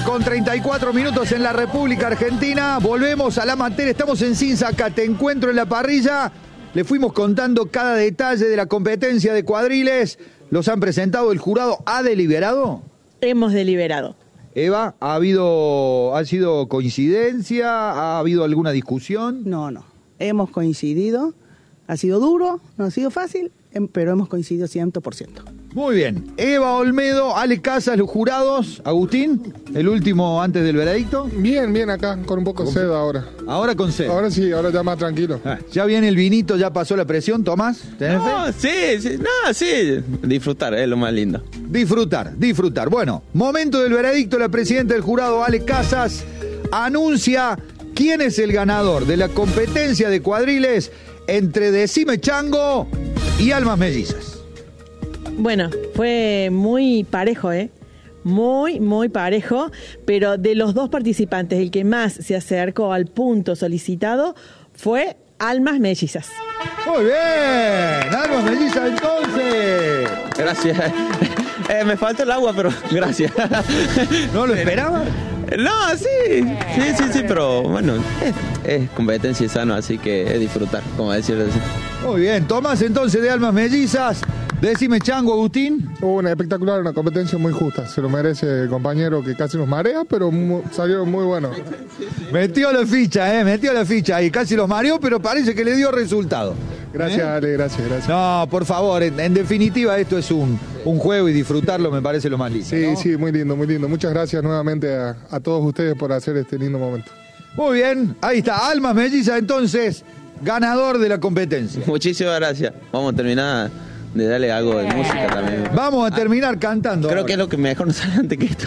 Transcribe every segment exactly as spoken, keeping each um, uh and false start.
con treinta y cuatro minutos en la República Argentina. Volvemos a la materia. Estamos en Sinzacate. Encuentro en la parrilla. Le fuimos contando cada detalle de la competencia de cuadriles. Los han presentado. ¿El jurado ha deliberado? Hemos deliberado. Eva, ¿ha habido, ha sido coincidencia? ¿Ha habido alguna discusión? No, no. Hemos coincidido. Ha sido duro, no ha sido fácil, pero hemos coincidido cien por ciento. Muy bien. Eva Olmedo, Ale Casas, los jurados. Agustín, el último antes del veredicto. Bien, bien acá, con un poco de sed ahora. Ahora con sed. Ahora sí, ahora ya más tranquilo. Ah, ya viene el vinito, ya pasó la presión, Tomás. ¿Tenés no, fe? Sí, sí, no, sí. Disfrutar es lo más lindo. Disfrutar, disfrutar. Bueno, momento del veredicto. La presidenta del jurado, Ale Casas, anuncia quién es el ganador de la competencia de cuadriles entre Decime Chango y Almas Mellizas. Bueno, fue muy parejo, ¿eh? Muy, muy parejo, pero de los dos participantes, el que más se acercó al punto solicitado fue Almas Mellizas. Muy bien, Almas Mellizas entonces. Gracias. Eh, me falta el agua, pero gracias. ¿No lo esperaba? No, sí, sí, sí, sí, pero bueno, es, es competencia y sano, así que es disfrutar, como decirlo así. Muy bien, Tomás entonces de Almas Mellizas. Decime Chango, Agustín. Una espectacular, una competencia muy justa. Se lo merece el compañero que casi nos marea, pero muy, salieron muy buenos. Metió la ficha, eh, metió la ficha y casi los mareó, pero parece que le dio resultado. Gracias, ¿Eh? Ale, gracias, gracias. No, por favor, en, en definitiva esto es un, un juego y disfrutarlo me parece lo más lindo. Sí, ¿no? sí, muy lindo, muy lindo. Muchas gracias nuevamente a, a todos ustedes por hacer este lindo momento. Muy bien, ahí está, Almas Mellizas entonces, ganador de la competencia. Muchísimas gracias. Vamos a terminar de darle algo de música también. Vamos a terminar cantando. Creo ahora. que es lo que mejor nos sale antes que esto.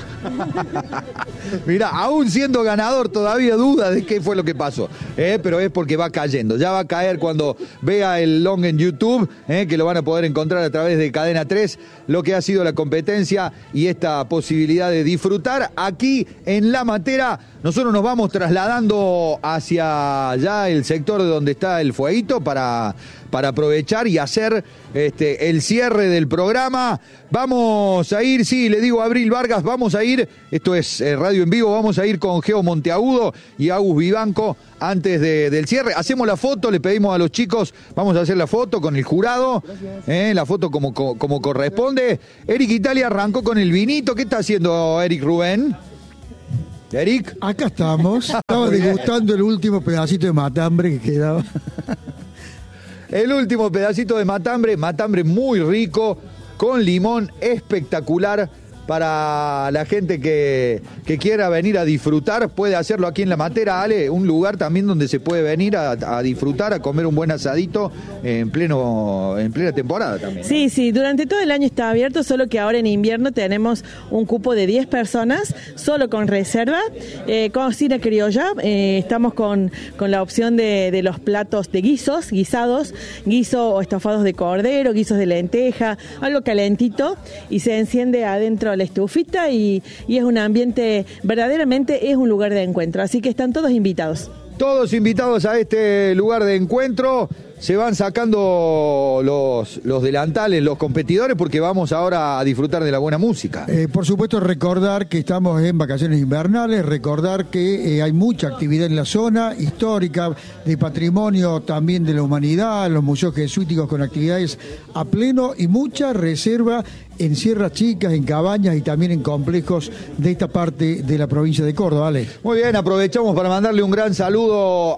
Mirá, aún siendo ganador todavía duda de qué fue lo que pasó, ¿eh? Pero es porque va cayendo. Ya va a caer cuando vea el long en YouTube, ¿eh? Que lo van a poder encontrar a través de Cadena tres, lo que ha sido la competencia y esta posibilidad de disfrutar aquí en La Matera. Nosotros nos vamos trasladando hacia ya el sector de donde está el fueguito para, para aprovechar y hacer este, el cierre del programa. Vamos a ir, sí, le digo a Abril Vargas, vamos a ir, esto es eh, radio en vivo, vamos a ir con Geo Monteagudo y Agus Vivanco antes de, del cierre. Hacemos la foto, le pedimos a los chicos, vamos a hacer la foto con el jurado, eh, la foto como, como, como corresponde. Eric Italia arrancó con el vinito. ¿Qué está haciendo Eric Rubén? Eric. Acá estamos, estaba degustando el último pedacito de matambre que quedaba. El último pedacito de matambre, matambre muy rico, con limón espectacular. Para la gente que, que quiera venir a disfrutar, puede hacerlo aquí en La Matera, Ale, un lugar también donde se puede venir a, a disfrutar, a comer un buen asadito en pleno en plena temporada también. Sí, sí, durante todo el año está abierto, solo que ahora en invierno tenemos un cupo de diez personas, solo con reserva, eh, cocina criolla, eh, estamos con, con la opción de, de los platos de guisos, guisados, guiso o estofados de cordero, guisos de lenteja, algo calentito, y se enciende adentro la estufita y, y es un ambiente, verdaderamente es un lugar de encuentro, así que están todos invitados. Todos invitados a este lugar de encuentro. Se van sacando los, los delantales, los competidores, porque vamos ahora a disfrutar de la buena música. Eh, por supuesto, recordar que estamos en vacaciones invernales, recordar que eh, hay mucha actividad en la zona histórica, de patrimonio también de la humanidad, los museos jesuíticos con actividades a pleno y mucha reserva en sierras chicas, en cabañas y también en complejos de esta parte de la provincia de Córdoba, Ale. Muy bien, aprovechamos para mandarle un gran saludo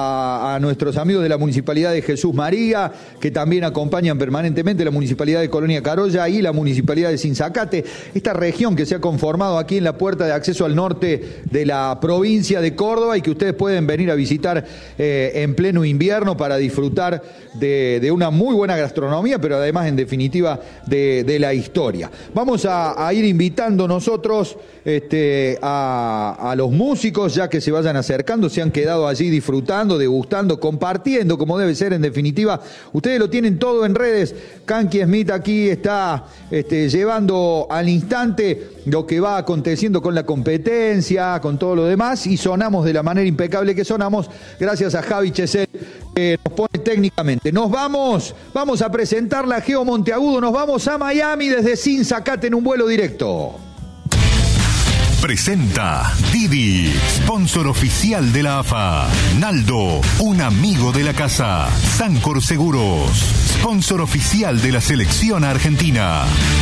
a, a nuestros amigos de la Municipalidad de Jesús María, que también acompañan permanentemente la Municipalidad de Colonia Carolla y la Municipalidad de Sinzacate, esta región que se ha conformado aquí en la puerta de acceso al norte de la provincia de Córdoba y que ustedes pueden venir a visitar eh, en pleno invierno para disfrutar de, de una muy buena gastronomía, pero además, en definitiva, de, de la historia. Vamos a, a ir invitando nosotros este, a, a los músicos, ya que se vayan acercando, se han quedado allí disfrutando, degustando, compartiendo, como debe ser en definitiva. Ustedes lo tienen todo en redes. Kanki Smith aquí está este, llevando al instante lo que va aconteciendo con la competencia, con todo lo demás, y sonamos de la manera impecable que sonamos, gracias a Javi Chesel, que nos pone técnicamente. Nos vamos, vamos a presentarla a Geo Monteagudo, nos vamos a Miami desde Sinzacate en un vuelo directo. Presenta Didi, sponsor oficial de la A F A. Naldo, un amigo de la casa. Sancor Seguros, sponsor oficial de la selección argentina.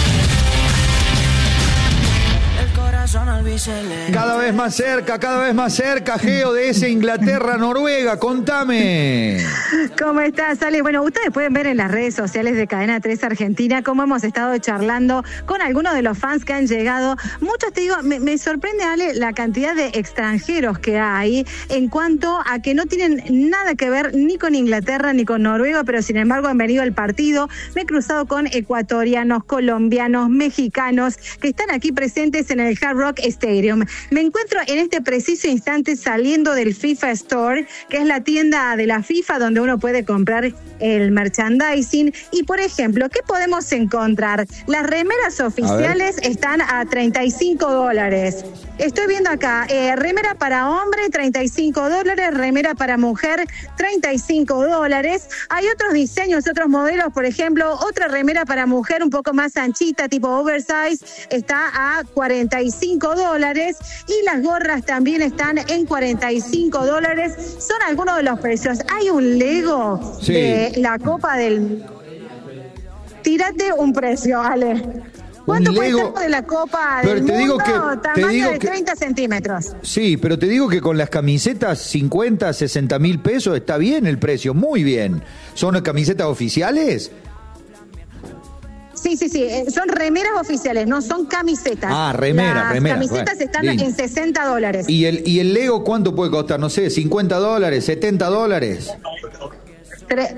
Cada vez más cerca, cada vez más cerca, Geo, de ese Inglaterra-Noruega. Contame. ¿Cómo estás, Ale? Bueno, ustedes pueden ver en las redes sociales de Cadena tres Argentina cómo hemos estado charlando con algunos de los fans que han llegado. Muchos, te digo, me, me sorprende, Ale, la cantidad de extranjeros que hay en cuanto a que no tienen nada que ver ni con Inglaterra ni con Noruega, pero sin embargo han venido al partido. Me he cruzado con ecuatorianos, colombianos, mexicanos que están aquí presentes en el Hard Rock Stadium. Me encuentro en este preciso instante saliendo del FIFA Store, que es la tienda de la FIFA donde uno puede comprar el merchandising. Y, por ejemplo, ¿qué podemos encontrar? Las remeras oficiales están a treinta y cinco dólares. Estoy viendo acá, eh, remera para hombre, treinta y cinco dólares, remera para mujer, treinta y cinco dólares. Hay otros diseños, otros modelos, por ejemplo, otra remera para mujer un poco más anchita, tipo oversize, está a cuarenta y cinco dólares. Y las gorras también están en cuarenta y cinco dólares. Son algunos de los precios. Hay un Lego sí. de la Copa del... Tírate un precio, Ale. ¿Cuánto cuesta de la Copa del Mundo? Te digo que, tamaño te digo de treinta que, centímetros. Sí, pero te digo que con las camisetas cincuenta, sesenta mil pesos está bien el precio, muy bien. ¿Son camisetas oficiales? Sí, sí, sí, son remeras oficiales, no son camisetas. Ah, remeras, Las remeras. camisetas bueno, están bien. en sesenta dólares. ¿Y el, ¿Y el Lego cuánto puede costar? No sé, cincuenta dólares, setenta dólares. Tre-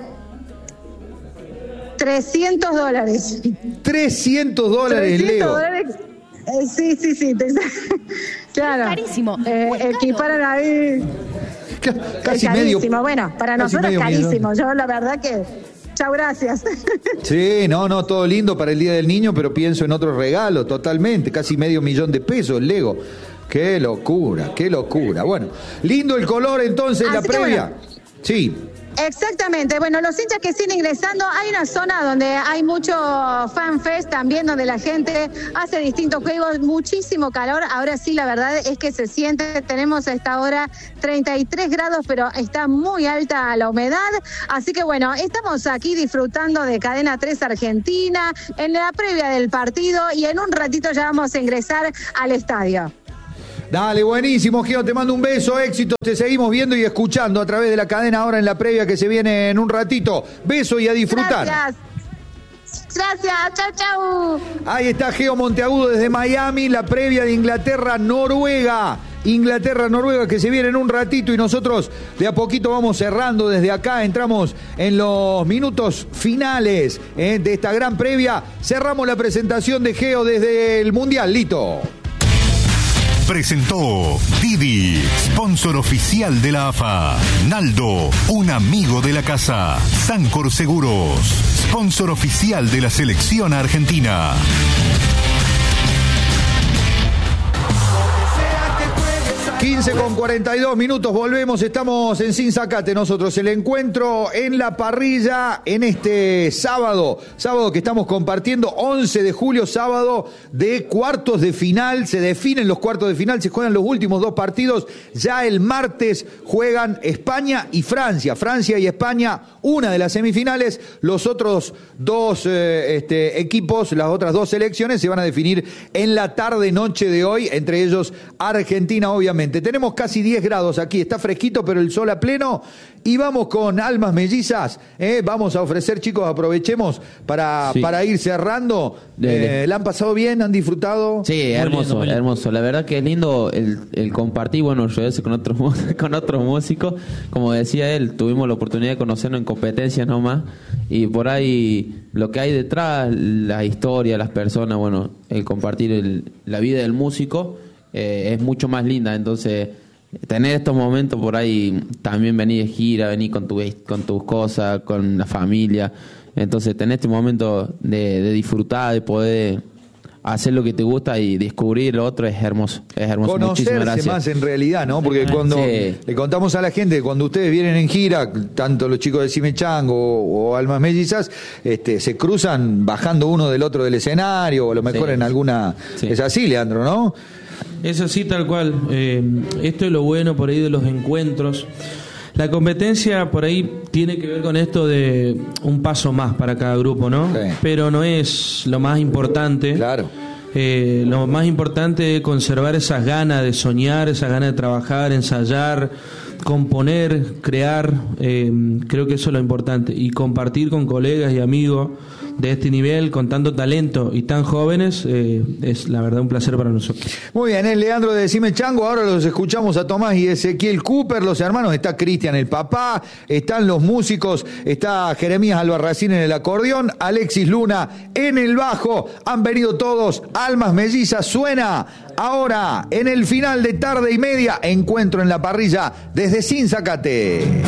trescientos dólares. trescientos dólares el Lego. Dólares. Eh, sí, sí, sí. Claro. Es carísimo. Eh, equiparan ahí. Casi es medio. Carísimo. Bueno, para nosotros es carísimo. Yo la verdad que... Chao, gracias. Sí, no, no, todo lindo para el Día del Niño, pero pienso en otro regalo, totalmente. Casi medio millón de pesos el Lego. Qué locura, qué locura. Bueno, lindo el color entonces, Así la previa. Bueno. Sí. Exactamente, bueno, los hinchas que siguen ingresando, hay una zona donde hay mucho fan fest también, donde la gente hace distintos juegos, muchísimo calor, ahora sí la verdad es que se siente, tenemos a esta hora treinta y tres grados, pero está muy alta la humedad, así que bueno, estamos aquí disfrutando de Cadena tres Argentina, en la previa del partido y en un ratito ya vamos a ingresar al estadio. Dale, buenísimo, Geo, te mando un beso, éxito, te seguimos viendo y escuchando a través de la cadena ahora en la previa que se viene en un ratito. Beso y a disfrutar. Gracias. Gracias, chau, chau. Ahí está Geo Monteagudo desde Miami, la previa de Inglaterra-Noruega. Inglaterra-Noruega que se viene en un ratito y nosotros de a poquito vamos cerrando desde acá, entramos en los minutos finales eh, de esta gran previa. Cerramos la presentación de Geo desde el Mundial, Lito. Presentó Didi, sponsor oficial de la A F A. Naldo, un amigo de la casa. Sancor Seguros, sponsor oficial de la selección argentina. quince con cuarenta y dos minutos, volvemos, estamos en Sin Sacate nosotros, el encuentro en la parrilla en este sábado, sábado que estamos compartiendo, once de julio, sábado de cuartos de final, se definen los cuartos de final, se juegan los últimos dos partidos, ya el martes juegan España y Francia, Francia y España, una de las semifinales, los otros dos eh, este, equipos, las otras dos selecciones se van a definir en la tarde-noche de hoy, entre ellos Argentina obviamente. Tenemos casi diez grados aquí, está fresquito, pero el sol a pleno. Y vamos con almas mellizas. ¿eh? Vamos a ofrecer, chicos, aprovechemos para, sí. para ir cerrando. Eh, ¿La han pasado bien? ¿Han disfrutado? Sí, hermoso, lindo, hermoso. La verdad que es lindo el, el compartir, bueno, yo con otros, con otros músicos. Como decía él, tuvimos la oportunidad de conocernos en competencias nomás. Y por ahí, lo que hay detrás, la historia, las personas, bueno, el compartir el, la vida del músico. Eh, es mucho más linda, entonces tener estos momentos por ahí, también venir de gira, venir con, tu, con tus cosas, con la familia, entonces tener este momento de, de disfrutar, de poder hacer lo que te gusta y descubrir lo otro es hermoso, es hermoso. Conocerse más en realidad, ¿no? Porque cuando sí. le contamos a la gente, cuando ustedes vienen en gira, tanto los chicos de Cimechango o, o Almas Mellizas, este, se cruzan bajando uno del otro del escenario, o a lo mejor sí. en alguna... Sí. Es así, Leandro, ¿no? Es así tal cual. Eh, esto es lo bueno por ahí de los encuentros. La competencia por ahí tiene que ver con esto de un paso más para cada grupo, ¿no? Sí. Pero no es lo más importante. Claro. Eh, lo más importante es conservar esas ganas de soñar, esas ganas de trabajar, ensayar, componer, crear. Eh, creo que eso es lo importante. Y compartir con colegas y amigos de este nivel, con tanto talento y tan jóvenes, eh, es la verdad un placer para nosotros. Muy bien, es Leandro de Decime Chango. Ahora los escuchamos a Tomás y Ezequiel Cooper, los hermanos. Está Cristian el papá, están los músicos, está Jeremías Albarracín en el acordeón, Alexis Luna en el bajo. Han venido todos, almas mellizas. Suena ahora en el final de Tarde y Media, encuentro en la parrilla desde Sinzacate.